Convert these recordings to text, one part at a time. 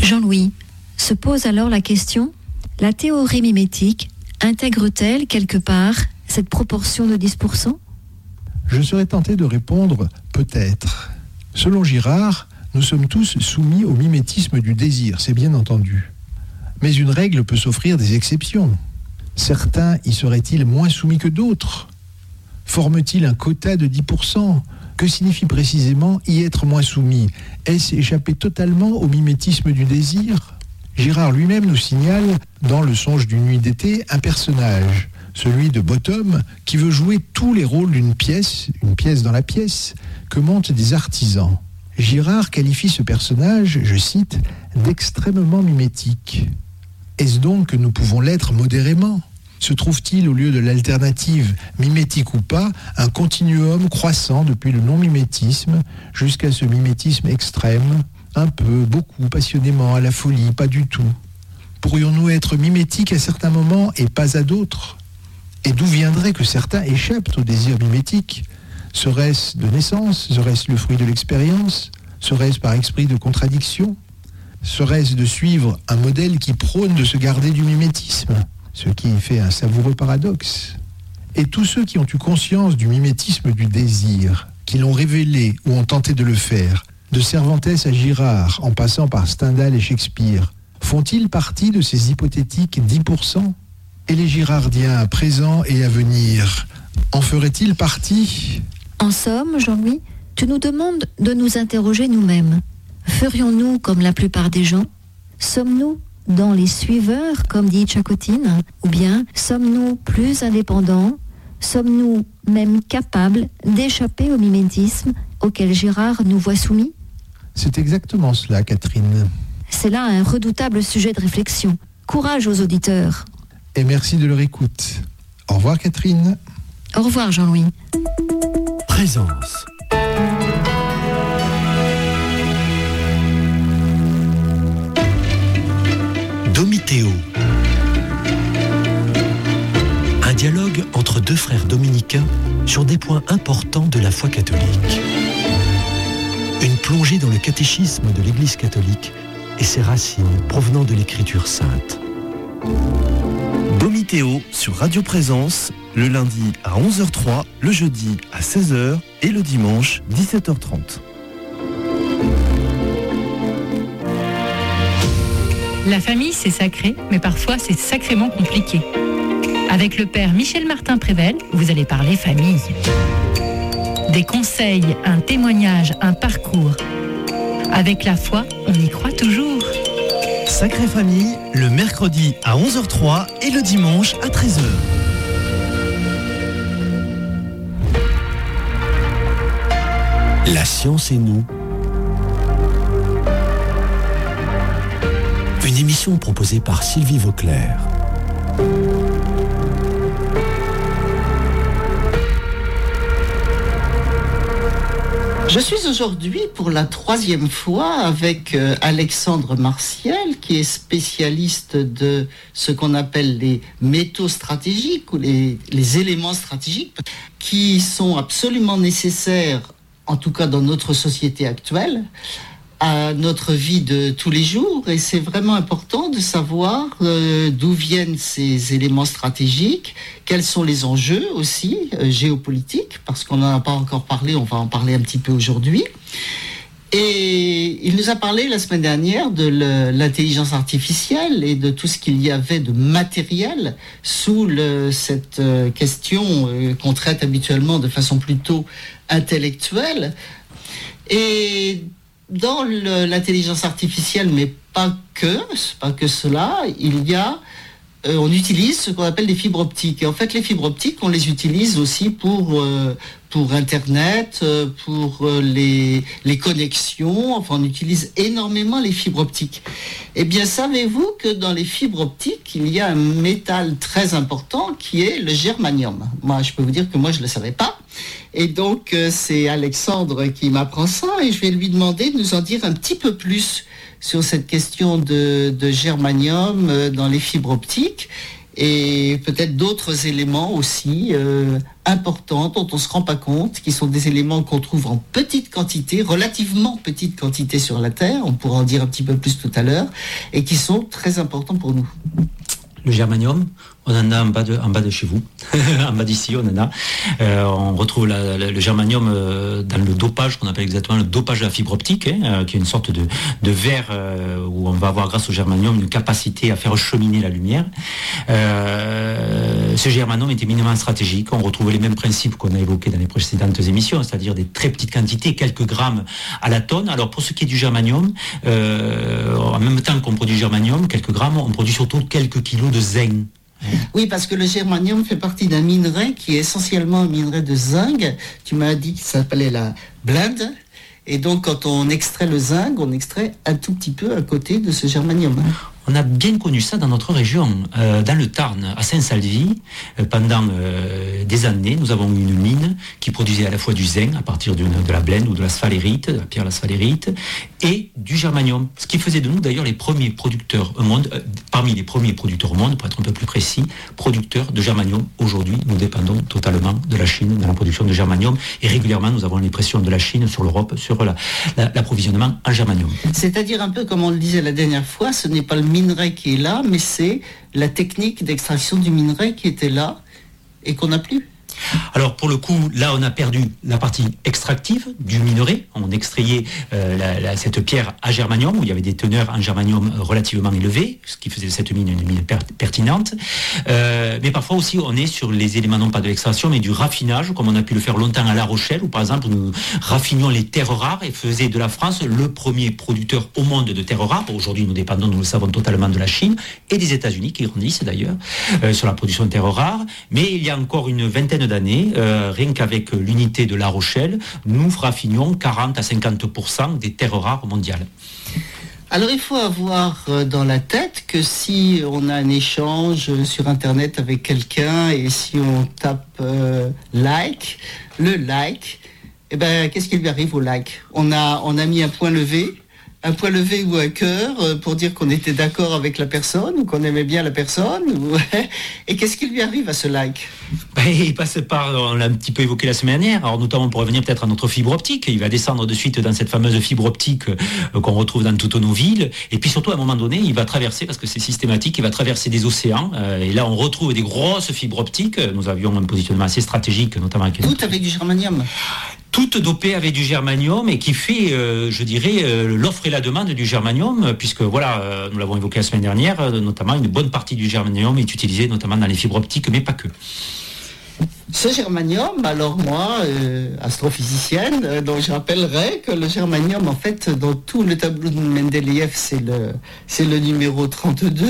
Jean-Louis, se pose alors la question, la théorie mimétique intègre-t-elle quelque part cette proportion de 10%? Je serais tenté de répondre peut-être. Selon Girard, nous sommes tous soumis au mimétisme du désir, c'est bien entendu. Mais une règle peut s'offrir des exceptions. Certains y seraient-ils moins soumis que d'autres? Forme-t-il un quota de 10%? Que signifie précisément y être moins soumis? Est-ce échapper totalement au mimétisme du désir? Girard lui-même nous signale, dans Le songe d'une nuit d'été, un personnage, celui de Bottom, qui veut jouer tous les rôles d'une pièce, une pièce dans la pièce, que montent des artisans. Girard qualifie ce personnage, je cite, d'extrêmement mimétique. Est-ce donc que nous pouvons l'être modérément? Se trouve-t-il, au lieu de l'alternative mimétique ou pas, un continuum croissant depuis le non-mimétisme jusqu'à ce mimétisme extrême, un peu, beaucoup, passionnément, à la folie, pas du tout? Pourrions-nous être mimétiques à certains moments et pas à d'autres? Et d'où viendrait que certains échappent au désir mimétique? Serait-ce de naissance? Serait-ce le fruit de l'expérience? Serait-ce par esprit de contradiction? Serait-ce de suivre un modèle qui prône de se garder du mimétisme? Ce qui fait un savoureux paradoxe. Et tous ceux qui ont eu conscience du mimétisme du désir, qui l'ont révélé ou ont tenté de le faire, de Cervantes à Girard, en passant par Stendhal et Shakespeare, font-ils partie de ces hypothétiques 10%? Et les Girardiens présents et à venir, en feraient-ils partie? En somme, Jean-Louis, tu nous demandes de nous interroger nous-mêmes. Ferions-nous comme la plupart des gens? Sommes-nous dans les suiveurs, comme dit Tchakotine, ou bien sommes-nous plus indépendants? Sommes-nous même capables d'échapper au mimétisme auquel Girard nous voit soumis? C'est exactement cela, Catherine. C'est là un redoutable sujet de réflexion. Courage aux auditeurs. Et merci de leur écoute. Au revoir, Catherine. Au revoir, Jean-Louis. Présence. Domiteo. Un dialogue entre deux frères dominicains sur des points importants de la foi catholique. Une plongée dans le catéchisme de l'Église catholique et ses racines provenant de l'Écriture sainte. Domiteo sur Radio Présence, le lundi à 11h03, le jeudi à 16h et le dimanche 17h30. La famille, c'est sacré, mais parfois c'est sacrément compliqué. Avec le père Michel Martin-Prével, vous allez parler famille. Des conseils, un témoignage, un parcours. Avec la foi, on y croit toujours. Sacrée Famille, le mercredi à 11h03 et le dimanche à 13h. La science et nous. Une émission proposée par Sylvie Vauclair. Je suis aujourd'hui pour la 3e fois avec Alexandre Martiel, qui est spécialiste de ce qu'on appelle les métaux stratégiques ou les éléments stratégiques qui sont absolument nécessaires, en tout cas dans notre société actuelle, à notre vie de tous les jours. Et c'est vraiment important de savoir d'où viennent ces éléments stratégiques, quels sont les enjeux aussi géopolitiques, parce qu'on n'en a pas encore parlé, on va en parler un petit peu aujourd'hui. Et il nous a parlé la semaine dernière de l'intelligence artificielle et de tout ce qu'il y avait de matériel sous cette question qu'on traite habituellement de façon plutôt intellectuelle. Et dans l'intelligence artificielle, mais pas que cela, on utilise ce qu'on appelle des fibres optiques. Et en fait, les fibres optiques, on les utilise aussi pour Internet, pour les connexions. Enfin, on utilise énormément les fibres optiques. Eh bien, savez-vous que dans les fibres optiques, il y a un métal très important qui est le germanium? Moi, je peux vous dire que moi, je ne le savais pas. Et donc, c'est Alexandre qui m'apprend ça et je vais lui demander de nous en dire un petit peu plus sur cette question de germanium dans les fibres optiques et peut-être d'autres éléments aussi importants dont on ne se rend pas compte, qui sont des éléments qu'on trouve en petite quantité, relativement petite quantité sur la Terre, on pourra en dire un petit peu plus tout à l'heure, et qui sont très importants pour nous. Le germanium, on en a en bas de chez vous, en bas d'ici, on en a. On retrouve le germanium dans le dopage, qu'on appelle exactement le dopage de la fibre optique, qui est une sorte de verre où on va avoir, grâce au germanium, une capacité à faire cheminer la lumière. Ce germanium est éminemment stratégique. On retrouve les mêmes principes qu'on a évoqués dans les précédentes émissions, c'est-à-dire des très petites quantités, quelques grammes à la tonne. Alors pour ce qui est du germanium, en même temps qu'on produit du germanium, quelques grammes, on produit surtout quelques kilos de zinc. Oui, parce que le germanium fait partie d'un minerai qui est essentiellement un minerai de zinc. Tu m'as dit que ça s'appelait la blende. Et donc, quand on extrait le zinc, on extrait un tout petit peu à côté de ce germanium. On a bien connu ça dans notre région, dans le Tarn, à Saint-Salvi. Pendant des années, nous avons eu une mine qui produisait à la fois du zinc à partir de la blende ou de la sphalérite, de la pierre à la sphalérite, et du germanium. Ce qui faisait de nous d'ailleurs les premiers producteurs au monde, parmi les premiers producteurs au monde, pour être un peu plus précis, producteurs de germanium. Aujourd'hui, nous dépendons totalement de la Chine dans la production de germanium, et régulièrement nous avons les pressions de la Chine sur l'Europe, sur l'approvisionnement en germanium. C'est-à-dire un peu comme on le disait la dernière fois, ce n'est pas le minerai qui est là, mais c'est la technique d'extraction du minerai qui était là et qu'on n'a plus. Alors pour le coup, là on a perdu la partie extractive du minerai. On extrayait cette pierre à germanium, où il y avait des teneurs en germanium relativement élevées, ce qui faisait de cette mine une mine pertinente. Mais parfois aussi on est sur les éléments non pas de l'extraction, mais du raffinage, comme on a pu le faire longtemps à La Rochelle, où par exemple nous raffinions les terres rares et faisait de la France le premier producteur au monde de terres rares. Aujourd'hui nous dépendons, nous le savons, totalement de la Chine et des États-Unis, qui grandissent d'ailleurs sur la production de terres rares. Mais il y a encore une vingtaine d'années, rien qu'avec l'unité de La Rochelle, nous raffinions 40 à 50% des terres rares mondiales. Alors il faut avoir dans la tête que si on a un échange sur Internet avec quelqu'un et si on tape like, eh ben, qu'est-ce qui lui arrive au like ? On a mis un point levé ou un cœur pour dire qu'on était d'accord avec la personne ou qu'on aimait bien la personne. Et qu'est-ce qui lui arrive à ce like ? Il passe par, on l'a un petit peu évoqué la semaine dernière, alors notamment pour revenir peut-être à notre fibre optique. Il va descendre de suite dans cette fameuse fibre optique qu'on retrouve dans toutes nos villes. Et puis surtout, à un moment donné, il va traverser, parce que c'est systématique, il va traverser des océans. Et là, on retrouve des grosses fibres optiques. Nous avions un positionnement assez stratégique, notamment avec... Tout avec du germanium. Toute dopée avec du germanium, et qui fait, je dirais, l'offre et la demande du germanium, puisque voilà, nous l'avons évoqué la semaine dernière, notamment une bonne partie du germanium est utilisée notamment dans les fibres optiques, mais pas que. Ce germanium, alors moi, astrophysicienne, donc je rappellerai que le germanium, en fait, dans tout le tableau de Mendeleïev, c'est le numéro 32.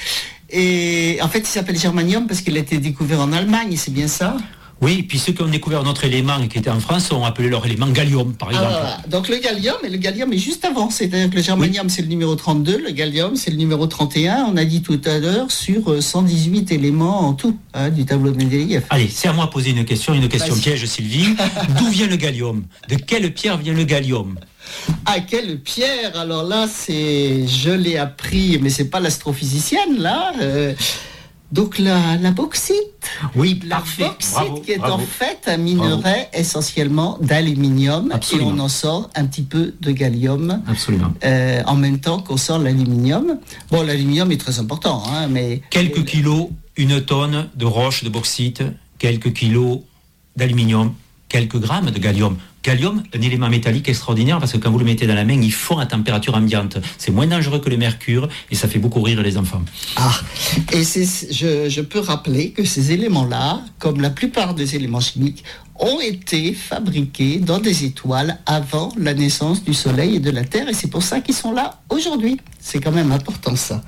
Et en fait, il s'appelle germanium parce qu'il a été découvert en Allemagne, c'est bien ça ? Oui, puis ceux qui ont découvert notre élément et qui étaient en France ont appelé leur élément gallium, par exemple. Donc le gallium est juste avant, c'est-à-dire que le germanium c'est le numéro 32, le gallium c'est le numéro 31, on a dit tout à l'heure, sur 118 éléments en tout du tableau de Mendeleïev. Allez, c'est à moi de poser une question piège, Sylvie. D'où vient le gallium ? De quelle pierre vient le gallium ? Ah, quelle pierre ? Alors là, je l'ai appris, mais c'est pas l'astrophysicienne, là. Donc la bauxite. Oui, la parfait. Bauxite Bravo, qui est en fait un minerai essentiellement d'aluminium. Absolument. Et on en sort un petit peu de gallium. Absolument. En même temps qu'on sort l'aluminium. Bon, l'aluminium est très important, mais... Quelques kilos, une tonne de roche de bauxite, quelques kilos d'aluminium, quelques grammes de gallium. Gallium, un élément métallique extraordinaire, parce que quand vous le mettez dans la main, il fond à température ambiante. C'est moins dangereux que le mercure et ça fait beaucoup rire les enfants. Et je peux rappeler que ces éléments-là, comme la plupart des éléments chimiques, ont été fabriqués dans des étoiles avant la naissance du Soleil et de la Terre, et c'est pour ça qu'ils sont là aujourd'hui. C'est quand même important, ça.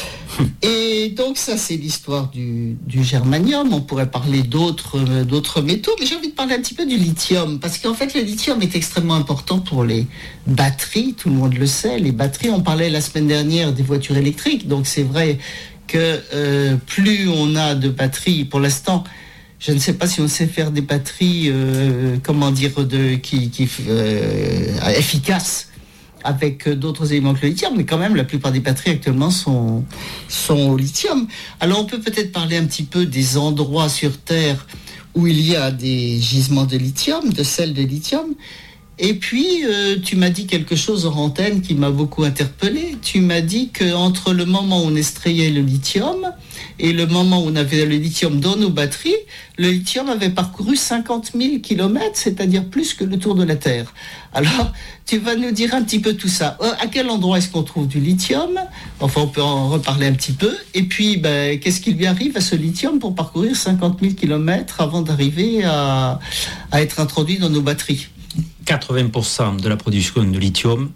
Et donc ça, c'est l'histoire du germanium. On pourrait parler d'autres métaux, mais j'ai envie de parler un petit peu du lithium, parce qu'en fait le lithium est extrêmement important pour les batteries, tout le monde le sait. Les batteries, on parlait la semaine dernière des voitures électriques, donc c'est vrai que plus on a de batteries, pour l'instant, je ne sais pas si on sait faire des batteries, efficaces avec d'autres éléments que le lithium, mais quand même la plupart des batteries actuellement sont au lithium. Alors on peut peut-être parler un petit peu des endroits sur Terre où il y a des gisements de lithium, de sels de lithium. Et puis, tu m'as dit quelque chose hors antenne qui m'a beaucoup interpellé. Tu m'as dit qu'entre le moment où on extrayait le lithium et le moment où on avait le lithium dans nos batteries, le lithium avait parcouru 50 000 kilomètres, c'est-à-dire plus que le tour de la Terre. Alors, tu vas nous dire un petit peu tout ça. À quel endroit est-ce qu'on trouve du lithium ? Enfin, on peut en reparler un petit peu. Et puis, qu'est-ce qui lui arrive à ce lithium pour parcourir 50 000 kilomètres avant d'arriver à être introduit dans nos batteries ? 80% de la production de lithium,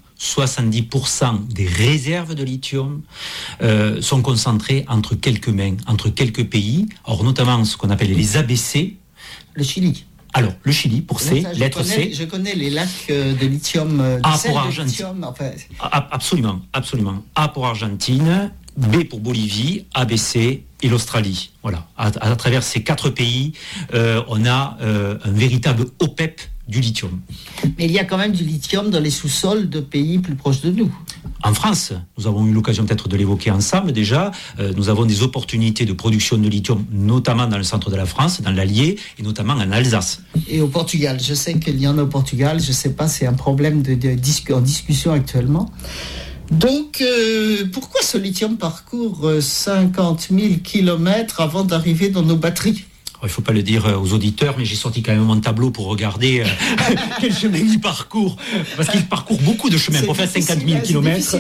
70% des réserves de lithium sont concentrées entre quelques mains, entre quelques pays, or notamment ce qu'on appelle les ABC. Le Chili. Alors, le Chili, pour C, lettre C. Je connais les lacs de lithium. A pour Argentine. Absolument. A pour Argentine, B pour Bolivie, ABC et l'Australie. Voilà. À travers ces 4 pays, on a un véritable OPEP du lithium. Mais il y a quand même du lithium dans les sous-sols de pays plus proches de nous. En France, nous avons eu l'occasion peut-être de l'évoquer ensemble déjà, nous avons des opportunités de production de lithium, notamment dans le centre de la France, dans l'Allier, et notamment en Alsace. Et au Portugal, je sais qu'il y en a au Portugal, je ne sais pas, c'est un problème en discussion actuellement. Donc, pourquoi ce lithium parcourt 50 000 kilomètres avant d'arriver dans nos batteries ? Il ne faut pas le dire aux auditeurs, mais j'ai sorti quand même mon tableau pour regarder quel chemin il parcourt. Parce qu'il parcourt beaucoup de chemins pour faire 50 000 kilomètres.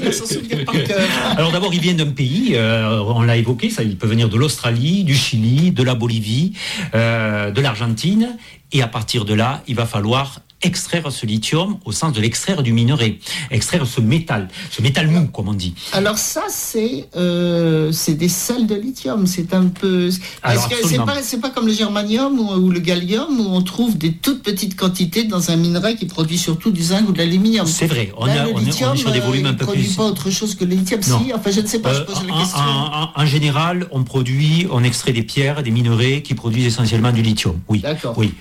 Alors d'abord, il vient d'un pays, on l'a évoqué, ça, il peut venir de l'Australie, du Chili, de la Bolivie, de l'Argentine. Et à partir de là, il va falloir extraire ce lithium au sens de l'extraire du minerai, extraire ce métal mou, comme on dit. Alors ça, c'est des sels de lithium, c'est un peu... Est-ce que c'est pas comme le germanium ou le gallium où on trouve des toutes petites quantités dans un minerai qui produit surtout du zinc ou de l'aluminium. C'est vrai, on est sur des volumes un peu plus... On ne produit pas autre chose que le lithium, non. Si, enfin je ne sais pas, je pose la question. En général, on extrait des pierres, des minerais qui produisent essentiellement du lithium, oui. D'accord. Oui.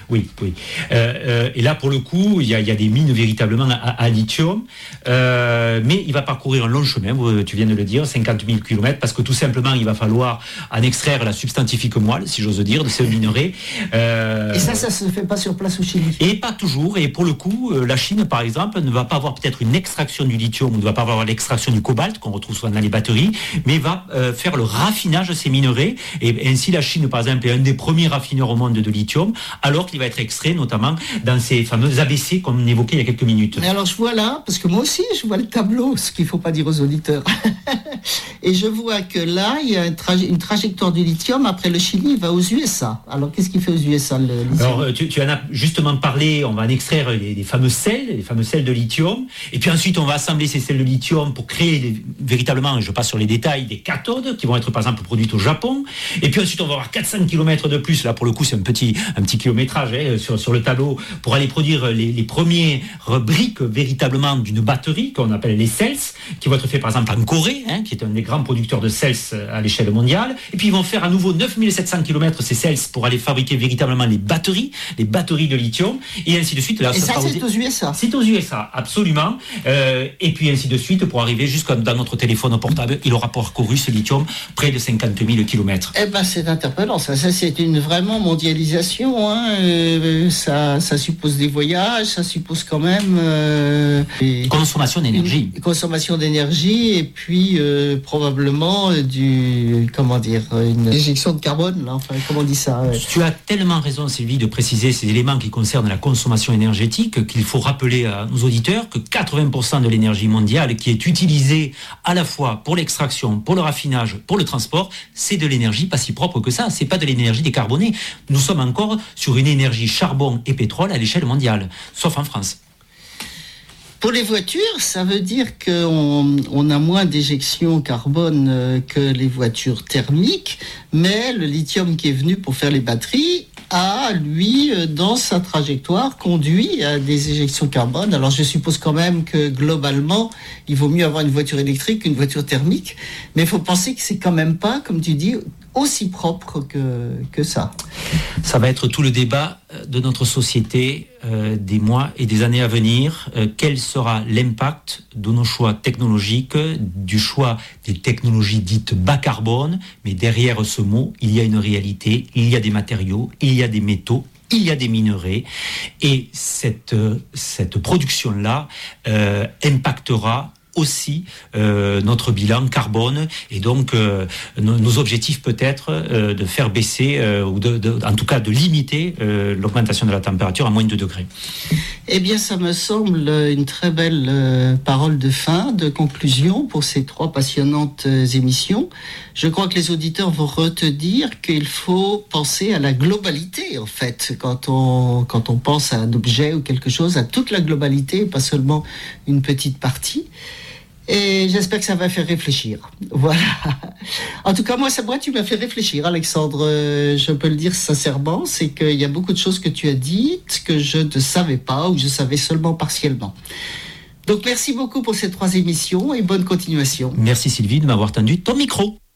Et là, pour le coup, il y a des mines véritablement à lithium, mais il va parcourir un long chemin, tu viens de le dire, 50 000 km, parce que tout simplement, il va falloir en extraire la substantifique moelle, si j'ose dire, de ces minerais. Et ça se fait pas sur place au Chili ? Et pas toujours, et pour le coup, la Chine, par exemple, ne va pas avoir peut-être une extraction du lithium, ou ne va pas avoir l'extraction du cobalt, qu'on retrouve souvent dans les batteries, mais va faire le raffinage de ces minerais, et ainsi la Chine, par exemple, est un des premiers raffineurs au monde de lithium, alors qu'il va être extrait, notamment, dans ces fameuses ABC qu'on évoquait il y a quelques minutes. Mais alors je vois là, parce que moi aussi je vois le tableau, ce qu'il ne faut pas dire aux auditeurs. Et je vois que là, il y a une trajectoire du lithium. Après le Chili, il va aux USA. Alors qu'est-ce qu'il fait aux USA, le lithium ? Alors tu en as justement parlé, on va en extraire les fameux sels de lithium. Et puis ensuite, on va assembler ces sels de lithium pour créer véritablement, je passe sur les détails, des cathodes qui vont être par exemple produites au Japon. Et puis ensuite, on va avoir 400 km de plus. Là, pour le coup, c'est un petit kilométrage sur le tableau pour aller produire les premières briques véritablement d'une batterie qu'on appelle les cells, qui vont être faits par exemple en Corée, qui est un des grands producteurs de cells à l'échelle mondiale. Et puis ils vont faire à nouveau 9700 km ces cells pour aller fabriquer véritablement les batteries de lithium, et ainsi de suite. Là, et ça, c'est aux USA ? C'est aux USA, absolument. Et puis ainsi de suite pour arriver jusqu'à dans notre téléphone portable. Il aura parcouru ce lithium près de 50 000 km. Eh ben, c'est interpellant. Ça c'est une vraiment mondialisation. Ça suppose des voyages, ça suppose quand même consommation d'énergie. Consommation d'énergie et puis probablement une éjection de carbone. Là, enfin, comment on dit ça ? Tu as tellement raison, Sylvie, de préciser ces éléments qui concernent la consommation énergétique qu'il faut rappeler à nos auditeurs que 80% de l'énergie mondiale qui est utilisée à la fois pour l'extraction, pour le raffinage, pour le transport, c'est de l'énergie pas si propre que ça. C'est pas de l'énergie décarbonée. Nous sommes encore sur une énergie charbon et pétrole à l'échelle mondiale, sauf en France. Pour les voitures, ça veut dire qu'on a moins d'éjection carbone que les voitures thermiques, mais le lithium qui est venu pour faire les batteries a, lui, dans sa trajectoire, conduit à des éjections carbone. Alors je suppose quand même que globalement, il vaut mieux avoir une voiture électrique qu'une voiture thermique, mais il faut penser que c'est quand même pas, comme tu dis, aussi propre que ça. Ça va être tout le débat de notre société des mois et des années à venir. Quel sera l'impact de nos choix technologiques, du choix des technologies dites bas carbone, mais derrière ce mot, il y a une réalité, il y a des matériaux, il y a des métaux, il y a des minerais, et cette production-là impactera aussi notre bilan carbone, et donc nos objectifs peut-être de faire baisser ou en tout cas de limiter l'augmentation de la température à moins de 2 degrés. Eh bien, ça me semble une très belle parole de fin, de conclusion pour ces 3 passionnantes émissions. Je crois que les auditeurs vont retenir qu'il faut penser à la globalité, en fait, quand on pense à un objet ou quelque chose, à toute la globalité, pas seulement une petite partie. Et j'espère que ça va faire réfléchir. Voilà. En tout cas, moi, tu m'as fait réfléchir, Alexandre. Je peux le dire sincèrement, c'est qu'il y a beaucoup de choses que tu as dites que je ne savais pas ou je savais seulement partiellement. Donc, merci beaucoup pour ces 3 émissions et bonne continuation. Merci Sylvie de m'avoir tendu ton micro.